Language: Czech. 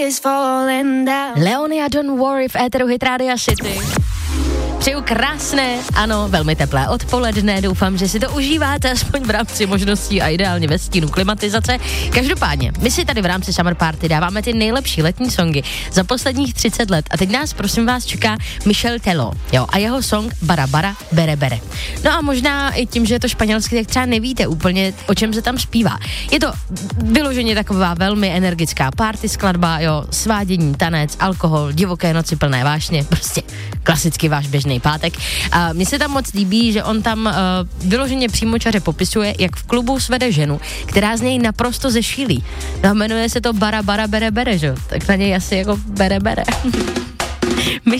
Leonia Don't Worry v éteru Hit Radio City. Přeju krásné, ano, velmi teplé odpoledne, doufám, že si to užíváte aspoň v rámci možností a ideálně ve stínu klimatizace. Každopádně, my si tady v rámci Summer Party dáváme ty nejlepší letní songy za posledních 30 let a teď nás, prosím vás, čeká Michel Tello, jo, a jeho song Bara Bara Bere Bere. No a možná i tím, že je to španělsky, tak třeba nevíte úplně, o čem se tam zpívá. Je to vyloženě taková velmi energická party skladba, jo, svádění, tanec, alkohol, divoké noci plné vášně, prostě klasicky váš běžný pátek. A mně se tam moc líbí, že on tam vyloženě přímočaře popisuje, jak v klubu svede ženu, která z něj naprosto zešílí. No a jmenuje se to Bara Bara Bere Bere, že? Tak na něj asi jako bere bere.